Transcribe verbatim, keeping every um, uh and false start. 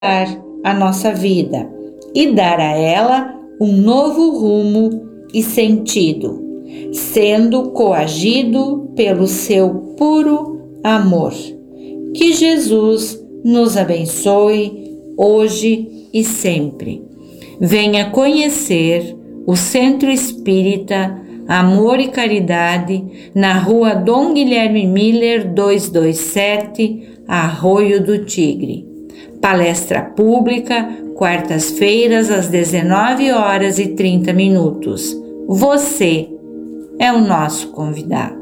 a nossa vida e dar a ela um novo rumo e sentido, sendo coagido pelo seu puro amor. Que Jesus nos abençoe hoje e sempre. Venha conhecer o Centro Espírita Amor e Caridade na rua Dom Guilherme Miller duzentos e vinte e sete, Arroio do Tigre. Palestra pública, quartas-feiras às dezenove horas e trinta minutos. Você é o nosso convidado.